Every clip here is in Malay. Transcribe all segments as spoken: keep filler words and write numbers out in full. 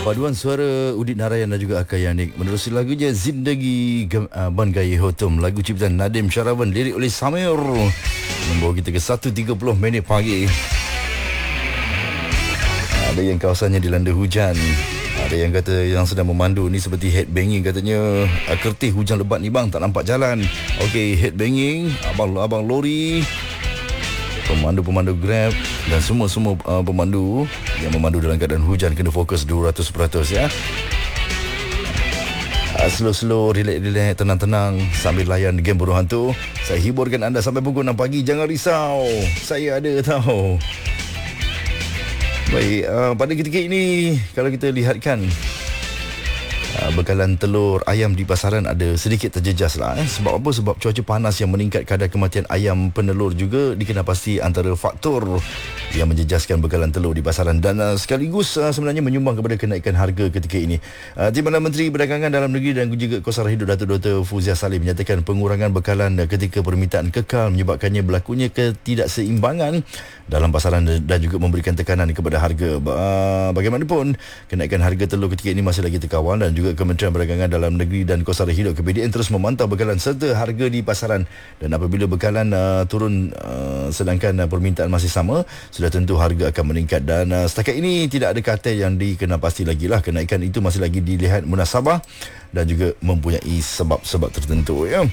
Paduan suara Udit Narayan dan juga Akay Yanik menerusi lagunya Zindagi uh, Ban Gaya Hotum, lagu ciptaan Nadim Syarawan, lirik oleh Samir, membawa kita ke satu tiga puluh minit pagi. Ada yang kawasannya dilanda hujan, ada yang kata yang sedang memandu ni seperti headbanging katanya. uh, Kertih hujan lebat ni bang, tak nampak jalan. Okey, headbanging, abang-abang lori, pemandu-pemandu Grab dan semua-semua uh, pemandu yang memandu dalam keadaan hujan kena fokus dua ratus peratus ya. Uh, slow-slow, relax-relax, tenang-tenang sambil layan game Burung Hantu. Saya hiburkan anda sampai pukul enam pagi. Jangan risau, saya ada tahu. Baik, uh, pada ketika ini kalau kita lihatkan Uh, bekalan telur ayam di pasaran ada sedikit terjejas lah eh. Sebab apa? Sebab cuaca panas yang meningkat kadar kematian ayam penelur juga dikenal pasti antara faktor yang menjejaskan bekalan telur di pasaran dan uh, sekaligus uh, sebenarnya menyumbang kepada kenaikan harga ketika ini. uh, Timbalan Menteri Perdagangan Dalam Negeri dan juga Kosara Hidup Datuk Doktor Fuzia Salim menyatakan pengurangan bekalan uh, ketika permintaan kekal menyebabkannya berlakunya ketidakseimbangan dalam pasaran dan juga memberikan tekanan kepada harga. uh, Bagaimanapun, kenaikan harga telur ketika ini masih lagi terkawal dan juga Kementerian Perdagangan Dalam Negeri dan Kosara Hidup K P D N terus memantau bekalan serta harga di pasaran. Dan apabila bekalan uh, turun uh, sedangkan uh, permintaan masih sama, sudah tentu harga akan meningkat. Dan uh, setakat ini tidak ada kartel yang dikenal pasti lagi lah. Kenaikan itu masih lagi dilihat munasabah dan juga mempunyai sebab-sebab tertentu ya.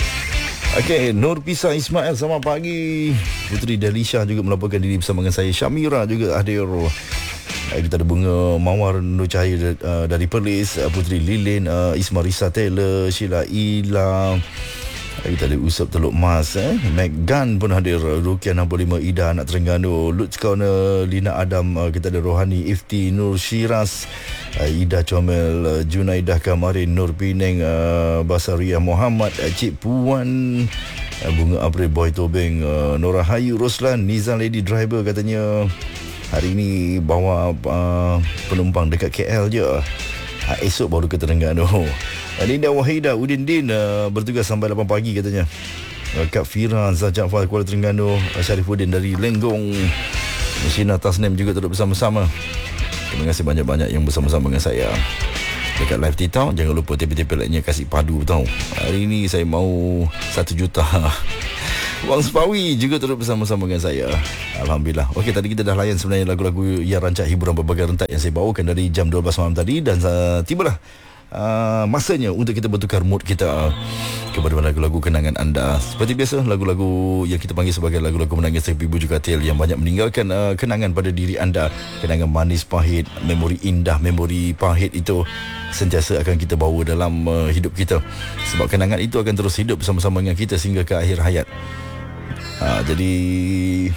Okey, Nur Pisa Ismail, selamat pagi. Puteri Delisha juga melaporkan diri bersama dengan saya. Syamira juga hadir. Kita ada Bunga Mawar Nur Cahaya uh, dari Perlis, uh, Puteri Lilin, uh, Ismarisa Taylor, Sheila Ila. Kita ada Usop Teluk Mas, eh? Meggan pun hadir. Rukia enam puluh lima, Ida anak Terengganu, Lutz Corner, Lina Adam. uh, Kita ada Rohani Ifti, Nur Shiraz, uh, Ida Comel, uh, Junaidah Kamarin, Nur Pineng, uh, Basaria Muhammad, uh, Cik Puan, uh, Bunga April, Boy Tobeng, uh, Nora Hayu, Roslan, Nizam Lady Driver katanya hari ini bawa uh, penumpang dekat K L je. Uh, esok baru ke Terengganu. Linda Wahida Udin Din uh, bertugas sampai lapan pagi katanya. uh, Kak Fira Zajafar Kuala Terengganu, uh, Syarifuddin dari Lenggong, Shina Tasnim juga turut bersama-sama. Terima kasih banyak-banyak yang bersama-sama dengan saya dekat live Titau. Jangan lupa tipe-tipe lainnya kasih padu tau. Hari ini saya mau satu juta. Wang Sepawi juga turut bersama-sama dengan saya. Alhamdulillah. Okey, tadi kita dah layan sebenarnya lagu-lagu yang rancak hiburan berbagai rentak yang saya bawakan dari jam dua belas malam tadi. Dan uh, tibalah uh, masanya untuk kita bertukar mood kita kepada lagu-lagu kenangan anda. Seperti biasa, lagu-lagu yang kita panggil sebagai lagu-lagu menangis tapi bujuk katil yang banyak meninggalkan uh, kenangan pada diri anda. Kenangan manis pahit, memori indah, memori pahit itu sentiasa akan kita bawa dalam uh, hidup kita. Sebab kenangan itu akan terus hidup bersama-sama dengan kita sehingga ke akhir hayat. Ha, jadi